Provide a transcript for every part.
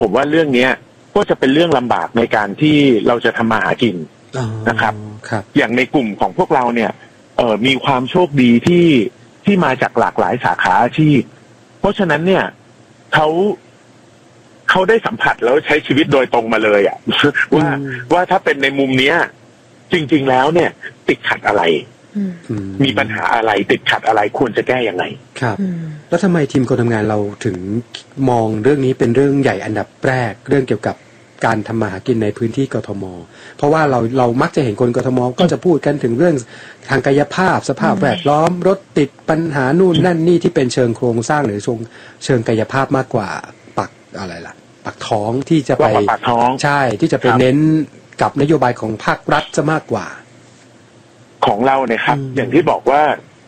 ผมว่าเรื่องเนี้ยก็จะเป็นเรื่องลำบากในการที่เราจะทำมาหากินนะครับอย่างในกลุ่มของพวกเราเนี่ยมีความโชคดีที่มาจากหลากหลายสาขาอาชีพเพราะฉะนั้นเนี่ยเขาได้สัมผัสแล้วใช้ชีวิตโดยตรงมาเลยอ่ะ ว่าถ้าเป็นในมุมเนี้ยจริงๆแล้วเนี่ยติดขัดอะไรมีปัญหาอะไรติดขัดอะไรควรจะแก้ยังไงครับแล้วทำไมทีมคนทำงานเราถึงมองเรื่องนี้เป็นเรื่องใหญ่อันดับแรกเรื่องเกี่ยวกับการทำมาหากินในพื้นที่กทม.เพราะว่าเรามักจะเห็นคนกทม.ก็จะพูดกันถึงเรื่องทางกายภาพสภาพแวดล้อมรถติดปัญหานู่นนั่นนี่ที่เป็นเชิงโครงสร้างหรือเชิงกายภาพมากกว่าปักอะไรล่ะปักท้องที่จะไปใช่ที่จะไปเน้นกับนโยบายของภาครัฐซะมากกว่าของเราเนี่ยครับอย่างที่บอกว่า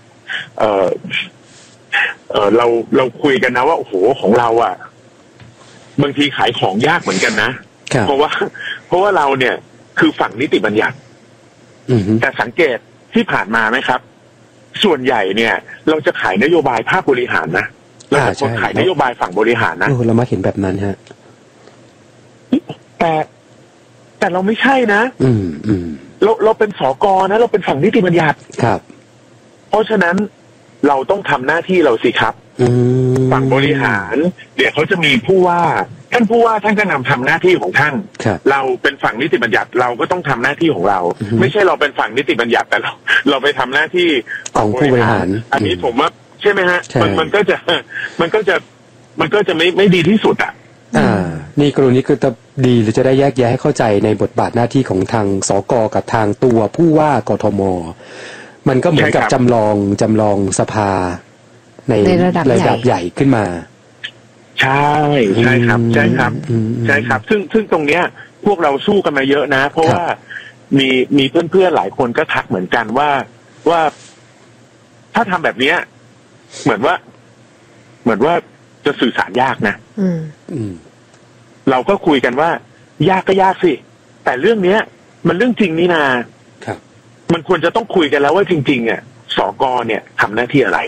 เราคุยกันนะว่าโอ้โหของเราอ่ะบางทีขายของยากเหมือนกันนะเพราะว่าเราเนี่ยคือฝั่งนิติบัญญัติแต่สังเกตที่ผ่านมาไหมครับส่วนใหญ่เนี่ยเราจะขายนโยบายภาคบริหารนะเราจะขายนโยบายฝั่งบริหารนะเรามาเห็นแบบนั้นฮะแต่เราไม่ใช่นะเราเป็นสก.นะเราเป็นฝั่งนิติบัญญัติครับเพราะฉะนั้นเราต้องทำหน้าที่เราสิครับฝั่งบริหารเดี๋ยวเขาจะมีผู้ว่าท่านผู้ว่าท่านก็นำทำหน้าที่ของท่านเราเป็นฝั่งนิติบัญญัติเราก็ต้องทำหน้าที่ของเราไม่ใช่เราเป็นฝั่งนิติบัญญัติแต่เราไปทำหน้าที่ของผู้บริหารอันนี้ผมว่าใช่ไหมฮะมันก็จะไม่ดีที่สุดอ่ะนี่กรณีคือจะดีหรือจะได้แยกแยะให้เข้าใจในบทบาทหน้าที่ของทางสก.กับทางตัวผู้ว่ากทม.มันก็เหมือนกับจำลองสภาในระดับใหญ่ขึ้นมาใช่ครับใช่ครับซึ่งตรงเนี้ยพวกเราสู้กันมาเยอะนะเพราะว่ามีเพื่อนๆหลายคนก็ทักเหมือนกันว่าถ้าทำแบบเนี้ยเหมือนว่าจะสื่อสารยากนะเราก็คุยกันว่ายากก็ยากสิแต่เรื่องเนี้ยมันเรื่องจริงนี่นามันควรจะต้องคุยกันแล้วว่าจริงๆอ่ะสก.เนี่ยทำหน้าที่อะไร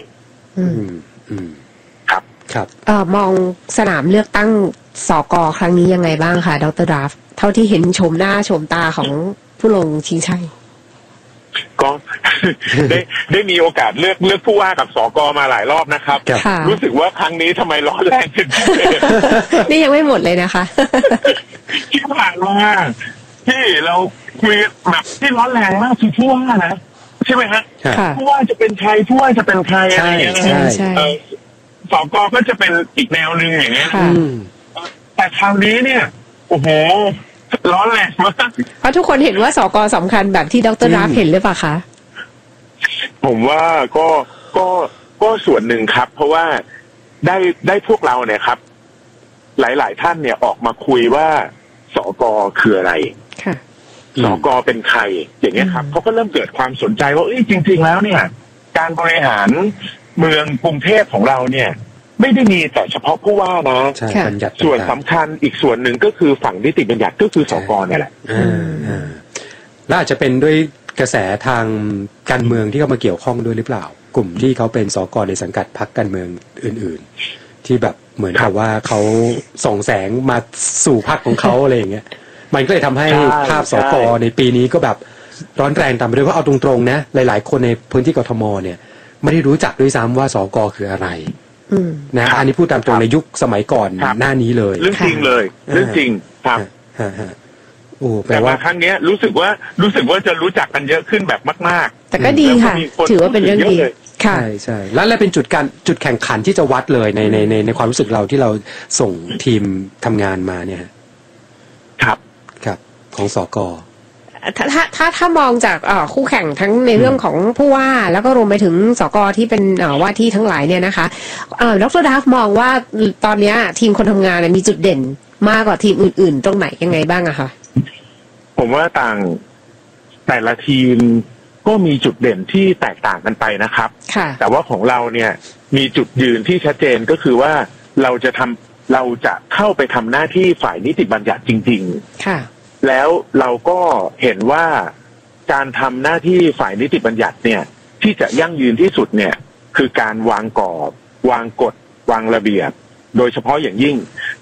ครับมองสนามเลือกตั้งสก.ครั้งนี้ยังไงบ้างคะดร.ดราฟเท่าที่เห็นชมหน้าชมตาของผู้ลงชิงชัยก็ได้มีโอกาสเลือกผู้ว่ากับสก.มาหลายรอบนะครับรู้สึกว่าครั้งนี้ทำไมร้อนแรงขึ้นนี่ยังไม่หมดเลยนะคะที่ผ่านมาที่เราคุยแบบที่ร้อนแรงมากคือผู้ว่านะใช่ไหมฮะผู้ว่าจะเป็นใครผู้ว่าจะเป็นใครอะไรอย่างเงี้ยสก.ก็จะเป็นอีกแนวหนึ่งอย่างเงี้ยแต่คราวนี้เนี่ยโอ้โหร้อนแรงมากเพราะทุกคนเห็นว่าสก.สำคัญแบบที่ดร.ดราฟเห็นหรือเปล่าคะผมว่าก็ส่วนหนึ่งครับเพราะว่าได้พวกเราเนี่ยครับหลายๆท่านเนี่ยออกมาคุยว่าสก.คืออะไรสก.เป็นใครอย่างเงี้ยครับเขาก็เริ่มเกิดความสนใจว่าจริงๆแล้วเนี่ยการบริหารเมืองกรุงเทพของเราเนี่ยไม่ได้มีแต่เฉพาะผู้ว่านะส่วนสำคัญอีกส่วนหนึ่งก็คือฝั่งนิติบัญญัติก็คือสก.เนี่ยแหละและอาจจะเป็นด้วยกระแสทางการเมืองที่เข้ามาเกี่ยวข้องด้วยหรือเปล่ากลุ่มที่เขาเป็นสก.ในสังกัดพรรคการเมืองอื่นๆที่แบบเหมือนกับว่าเขาส่องแสงมาสู่พรรคของเขาอะไรอย่างเงี้ยมันก็เลยทำให้ภาพสก.ในปีนี้ก็แบบร้อนแรงตามไปด้วยเพราะเอาตรงๆนะหลายๆคนในพื้นที่กทม.เนี่ยไม่ได้รู้จักด้วยซ้ำว่าสก.คืออะไรนะอันนี้พูดตามตรงในยุคสมัยก่อนหน้านี้เลยเรื่องจริงเลยเรื่องจริงครับแต่ว่าครั้งนี้รู้สึกว่าจะรู้จักกันเยอะขึ้นแบบมากๆแต่ก็ดีค่ะถือว่าเป็นเรื่องดีค่ะใช่แล้วเป็นจุดแข่งขันที่จะวัดเลยในความรู้สึกเราที่เราส่งทีมทำงานมาเนี่ยครับของสก. ถ้ามองจากคู่แข่งทั้งในเรื่องของผู้ว่าแล้วก็รวมไปถึงสก.ที่เป็นว่าที่ทั้งหลายเนี่ยนะคะดร.ดราฟมองว่าตอนนี้ทีมคนทำงานมีจุดเด่นมากกว่าทีมอื่นๆตรงไหนยังไงบ้างอะคะผมว่าแต่ละทีมก็มีจุดเด่นที่แตกต่างกันไปนะครับแต่ว่าของเราเนี่ยมีจุดยืนที่ชัดเจนก็คือว่าเราจะเข้าไปทำหน้าที่ฝ่ายนิติบัญญัติจริงๆค่ะแล้วเราก็เห็นว่าการทำหน้าที่ฝ่ายนิติบัญญัติเนี่ยที่จะยั่งยืนที่สุดเนี่ยคือการวางกรอบวางกฎวางระเบียบโดยเฉพาะอย่างยิ่ง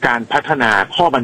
การพัฒนาข้อบัญ